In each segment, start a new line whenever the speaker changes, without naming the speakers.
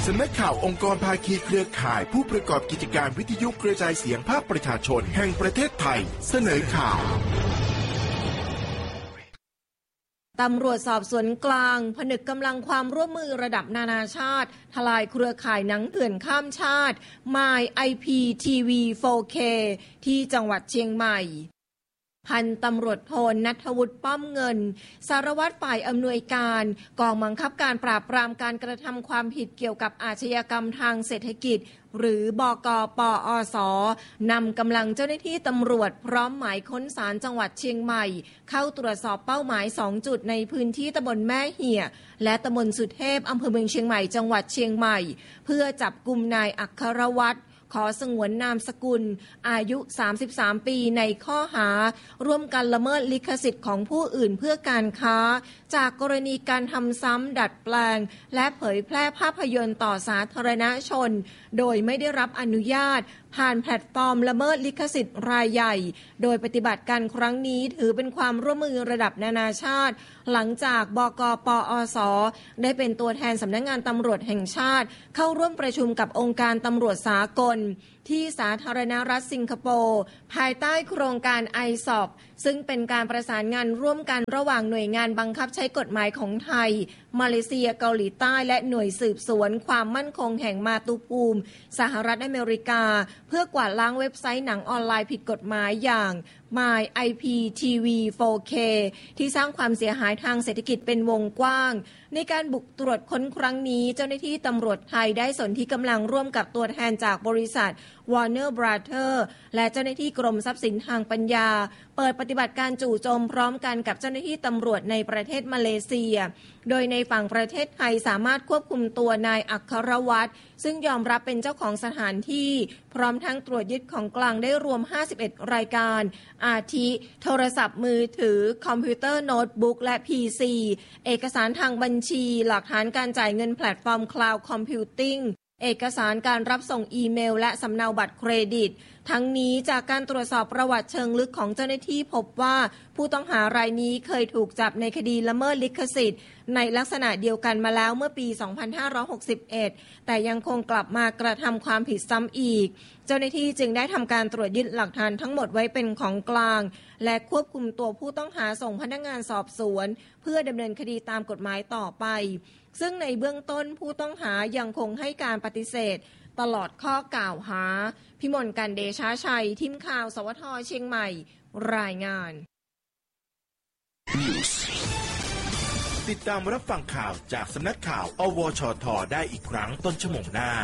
ำนักข่าวองค์กรภาคีเครือข่ายผู้ประกอบกิจการวิทยุกระจายเสียงภาคประชาชนแห่งประเทศไทยเสนอข่าว
ตำรวจสอบสวนกลางผนึกกำลังความร่วมมือระดับนานาชาติทลายเครือข่ายหนังเถื่อนข้ามชาติ My IPTV 4K ที่จังหวัดเชียงใหม่พันตำรวจโทณัฐวุฒิป้อมเงินสารวัตรฝ่ายอำนวยการกองบังคับการปราบปรามการกระทำความผิดเกี่ยวกับอาชญากรรมทางเศรษฐกิจหรือบก.ปอส.นำกำลังเจ้าหน้าที่ตำรวจพร้อมหมายค้นศาลจังหวัดเชียงใหม่เข้าตรวจสอบเป้าหมาย2จุดในพื้นที่ตำบลแม่เหี่ยและตำบลสุเทพอำเภอเมืองเชียงใหม่จังหวัดเชียงใหม่เพื่อจับกุมนายอัครวัตรขอสงวนนามสกุลอายุ33ปีในข้อหาร่วมกันละเมิดลิขสิทธิ์ของผู้อื่นเพื่อการค้าจากกรณีการทำซ้ำดัดแปลงและเผยแพร่ภาพยนตร์ต่อสาธารณชนโดยไม่ได้รับอนุญาตผ่านแพลตฟอร์มละเมิดลิขสิทธิ์รายใหญ่โดยปฏิบัติการครั้งนี้ถือเป็นความร่วมมือระดับนานาชาติหลังจากบก.ปอส.ได้เป็นตัวแทนสำนักงานตำรวจแห่งชาติเข้าร่วมประชุมกับองค์การตำรวจสากลที่สาธารณรัฐสิงคโปร์ภายใต้โครงการ ISOP ซึ่งเป็นการประสานงานร่วมกันระหว่างหน่วยงานบังคับใช้กฎหมายของไทยมาเลเซียเกาหลีใต้และหน่วยสืบสวนความมั่นคงแห่งมาตุภูมิสหรัฐอเมริกาเพื่อกวาดล้างเว็บไซต์หนังออนไลน์ผิดกฎหมายอย่าง My IPTV 4K ที่สร้างความเสียหายทางเศรษฐกิจเป็นวงกว้างในการบุกตรวจค้นครั้งนี้เจ้าหน้าที่ตำรวจไทยได้สนธิกำลังร่วมกับตัวแทนจากบริษัท Warner Brothers และเจ้าหน้าที่กรมทรัพย์สินทางปัญญาเปิดปฏิบัติการจู่โจมพร้อมกันกับเจ้าหน้าที่ตำรวจในประเทศมาเลเซียโดยในฝั่งประเทศไทยสามารถควบคุมตัวนายอัครวัตรซึ่งยอมรับเป็นเจ้าของสถานที่พร้อมทั้งตรวจยึดของกลางได้รวม51รายการอาทิโทรศัพท์มือถือคอมพิวเตอร์โน้ตบุ๊กและ PC เอกสารทางบัญชีหลักฐานการจ่ายเงินแพลตฟอร์ม Cloud Computing เอกสารการรับส่งอีเมลและสำเนาบัตรเครดิตทั้งนี้จากการตรวจสอบประวัติเชิงลึกของเจ้าหน้าที่พบว่าผู้ต้องหารายนี้เคยถูกจับในคดีละเมิดลิขสิทธิ์ในลักษณะเดียวกันมาแล้วเมื่อปี 2561 แต่ยังคงกลับมากระทำความผิดซ้ำอีกเจ้าหน้าที่จึงได้ทำการตรวจยึดหลักฐานทั้งหมดไว้เป็นของกลางและควบคุมตัวผู้ต้องหาส่งพนักงานสอบสวนเพื่อดำเนินคดีตามกฎหมายต่อไปซึ่งในเบื้องต้นผู้ต้องหายังคงให้การปฏิเสธตลอดข้อกล่าวหาพิมลกันเดชาชัยทีมข่าวสวท.เชียงใหม่รายงาน
ติดตามรับฟังข่าวจากสำนักข่าวอวชท.ได้อีกครั้งต้นชั่วโมงหน้า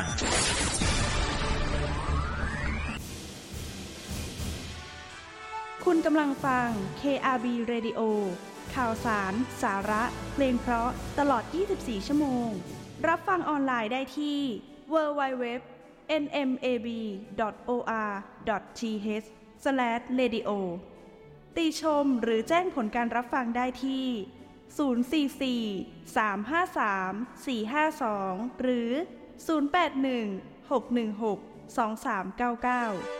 คุณกำลังฟัง KRB Radio ข่าวสารสาระเพลงเพราะตลอด24ชั่วโมงรับฟังออนไลน์ได้ที่ www.nmab.or.th/radio ติชมหรือแจ้งผลการรับฟังได้ที่044-353-452หรือ081-616-2399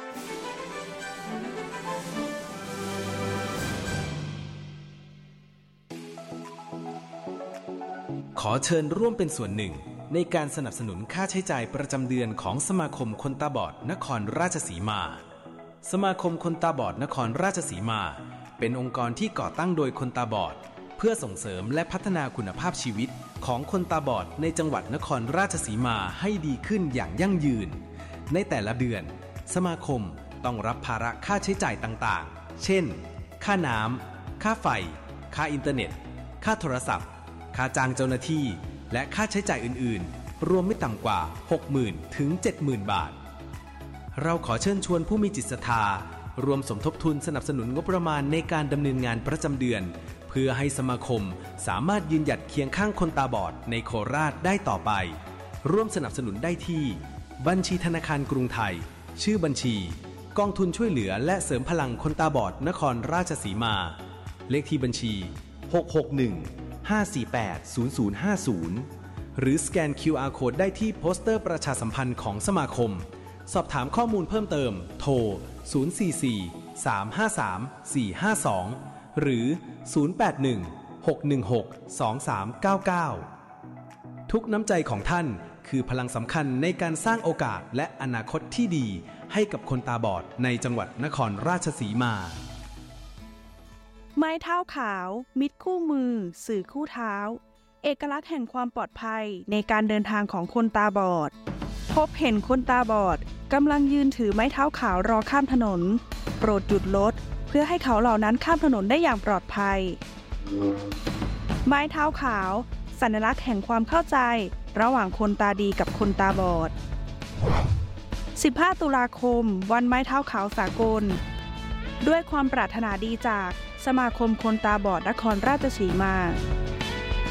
ขอเชิญร่วมเป็นส่วนหนึ่งในการสนับสนุนค่าใช้จ่ายประจำเดือนของสมาคมคนตาบอดนครราชสีมาสมาคมคนตาบอดนครราชสีมาเป็นองค์กรที่ก่อตั้งโดยคนตาบอดเพื่อส่งเสริมและพัฒนาคุณภาพชีวิตของคนตาบอดในจังหวัดนครราชสีมาให้ดีขึ้นอย่างยั่งยืนในแต่ละเดือนสมาคมต้องรับภาระค่าใช้จ่ายต่างๆเช่นค่าน้ำค่าไฟค่าอินเทอร์เน็ตค่าโทรศัพท์ค่าจ้างเจ้าหน้าที่และค่าใช้จ่ายอื่นๆรวมไม่ต่ำกว่า 60,000 ถึง 70,000 บาทเราขอเชิญชวนผู้มีจิตศรัทธารวมสมทบทุนสนับสนุนงบประมาณในการดำเนินงานประจำเดือนเพื่อให้สมาคมสามารถยืนหยัดเคียงข้างคนตาบอดในโคราชได้ต่อไปร่วมสนับสนุนได้ที่บัญชีธนาคารกรุงไทยชื่อบัญชีกองทุนช่วยเหลือและเสริมพลังคนตาบอดนครราชสีมาเลขที่บัญชี661-548-0050หรือสแกน QR Code ได้ที่โปสเตอร์ประชาสัมพันธ์ของสมาคมสอบถามข้อมูลเพิ่มเติมโทร044-353-452หรือ081-616-2399ทุกน้ำใจของท่านคือพลังสำคัญในการสร้างโอกาสและอนาคตที่ดีให้กับคนตาบอดในจังหวัดนครราชสีมา
ไม้เท้าขาวมิตรคู่มือสื่อคู่เท้าเอกลักษณ์แห่งความปลอดภัยในการเดินทางของคนตาบอดพบเห็นคนตาบอดกำลังยืนถือไม้เท้าขาวรอข้ามถนนโปรดหยุดรถเพื่อให้เขาเหล่านั้นข้ามถนนได้อย่างปลอดภัยไม้เท้าขาวสัญลักษณ์แห่งความเข้าใจระหว่างคนตาดีกับคนตาบอด15 ตุลาคมวันไม้เท้าขาวสากลด้วยความปรารถนาดีจากสมาคมคนตาบอดนครราชสีมา